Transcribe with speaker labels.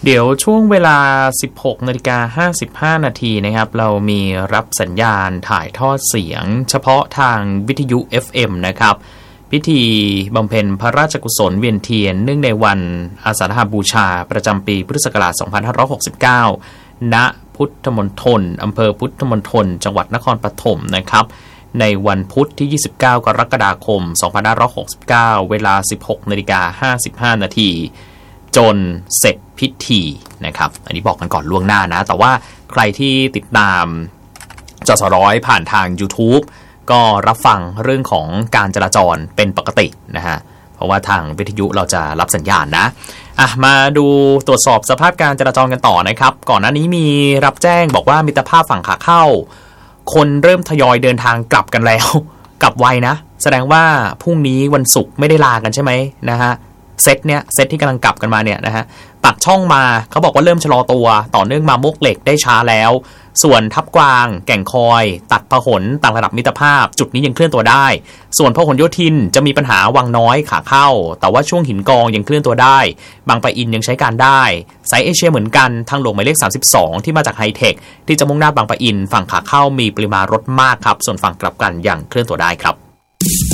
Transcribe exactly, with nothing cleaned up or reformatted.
Speaker 1: เดี๋ยวช่วงเวลา สิบหกนาฬิกาห้าสิบห้านาทีนะครับเรามีรับสัญญาณถ่ายทอดเสียงเฉพาะทางวิทยุ เอฟ เอ็ม นะครับพิธีบำเพ็ญพระราชกุศลเวียนเทียนเนื่องในวันอาสาฬหบูชาประจำปีพุทธศักราชสองพันห้าร้อยหกสิบเก้าณพุทธมณฑลอำเภอพุทธมณฑลจังหวัดนครปฐมนะครับในวันพุธที่ยี่สิบเก้ากรกฎาคมสองพันห้าร้อยหกสิบเก้าเวลา สิบหกนาฬิกาห้าสิบห้านาทีจนเสร็จพิธีนะครับอันนี้บอกกันก่อนล่วงหน้านะแต่ว่าใครที่ติดตามจสร้อยผ่านทาง YouTube ก็รับฟังเรื่องของการจราจรเป็นปกตินะฮะเพราะว่าทางวิทยุเราจะรับสัญญาณนะอ่ะมาดูตรวจสอบสภาพการจราจรกันต่อนะครับก่อนหน้านี้มีรับแจ้งบอกว่ามิตรภาพฝั่งขาเข้าคนเริ่มทยอยเดินทางกลับกันแล้วกลับไวนะแสดงว่าพรุ่งนี้วันศุกร์ไม่ได้ลากันใช่ไหมนะฮะเซตเนี้ยเซตที่กำลังกลับกันมาเนี่ยนะฮะปากช่องมาเขาบอกว่าเริ่มชะลอตัวต่อเนื่องมามกเหล็กได้ช้าแล้วส่วนทับกวางแก่งคอยตัดพหลต่างระดับมิตรภาพจุดนี้ยังเคลื่อนตัวได้ส่วนพหลโยธินจะมีปัญหาวังน้อยขาเข้าแต่ว่าช่วงหินกองยังเคลื่อนตัวได้บางปะอินยังใช้การได้สายเอเชียเหมือนกันทางหลวงหมายเลขสามสิบสองที่มาจากไฮเทคที่จะมุ่งหน้าบางปะอินฝั่งขาเข้ามีปริมาณรถมากครับส่วนฝั่งกลับกันยังเคลื่อนตัวได้ครับ